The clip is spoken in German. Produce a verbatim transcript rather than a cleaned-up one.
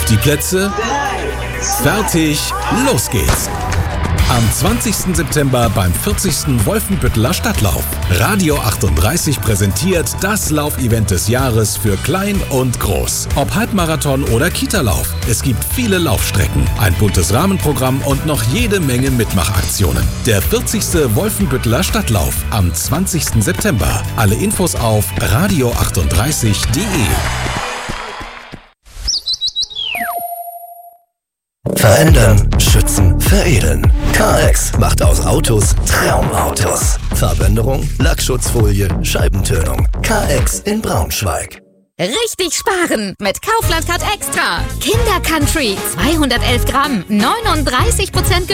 Die Plätze? Fertig, los geht's! Am zwanzigsten September beim vierzigsten Wolfenbütteler Stadtlauf. Radio achtunddreißig präsentiert das Laufevent des Jahres für klein und groß. Ob Halbmarathon oder Kita-Lauf, es gibt viele Laufstrecken, ein buntes Rahmenprogramm und noch jede Menge Mitmachaktionen. Der vierzigste Wolfenbütteler Stadtlauf am zwanzigsten September. Alle Infos auf radio achtunddreißig punkt de. Verändern, schützen, veredeln. K X macht aus Autos Traumautos. Farbänderung, Lackschutzfolie, Scheibentönung. K X in Braunschweig. Richtig sparen mit Kaufland Card Extra. Kinder Country zweihundertelf Gramm, neununddreißig Prozent